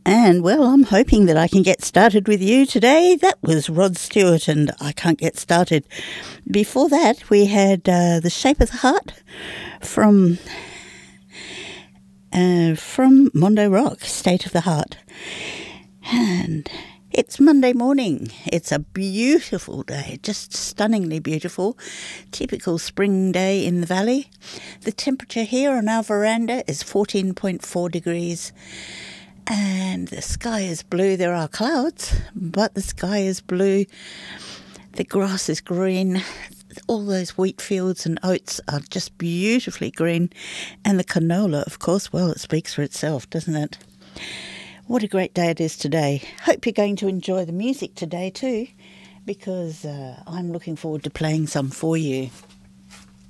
And, well, I'm hoping that I can get started with you today. That was Rod Stewart and I Can't Get Started. Before that, we had The Shape of the Heart from Mondo Rock, State of the Heart. And it's Monday morning. It's a beautiful day, just stunningly beautiful. Typical spring day in the valley. The temperature here on our veranda is 14.4 degrees. And the sky is blue. There are clouds, but the sky is blue. The grass is green. All those wheat fields and oats are just beautifully green. And the canola, of course, well, it speaks for itself, doesn't it? What a great day it is today. Hope you're going to enjoy the music today too, because I'm looking forward to playing some for you.